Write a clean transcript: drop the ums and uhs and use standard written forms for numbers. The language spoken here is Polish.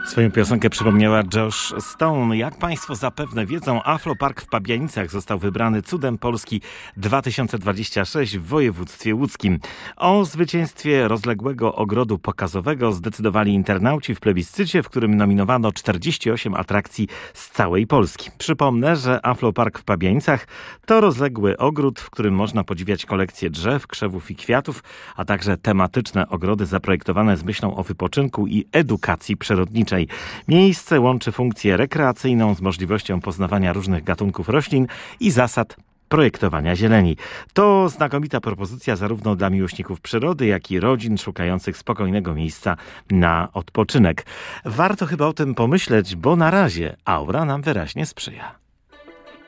Swoją piosenkę przypomniała Joss Stone. Jak Państwo zapewne wiedzą, Aflopark w Pabianicach został wybrany Cudem Polski 2026 w województwie łódzkim. O zwycięstwie rozległego ogrodu pokazowego zdecydowali internauci w plebiscycie, w którym nominowano 48 atrakcji z całej Polski. Przypomnę, że Aflopark w Pabianicach to rozległy ogród, w którym można podziwiać kolekcje drzew, krzewów i kwiatów, a także tematyczne ogrody zaprojektowane z myślą o wypoczynku i edukacji przyrodniczej. Miejsce łączy funkcję rekreacyjną z możliwością poznawania różnych gatunków roślin i zasad projektowania zieleni. To znakomita propozycja zarówno dla miłośników przyrody, jak i rodzin szukających spokojnego miejsca na odpoczynek. Warto chyba o tym pomyśleć, bo na razie aura nam wyraźnie sprzyja.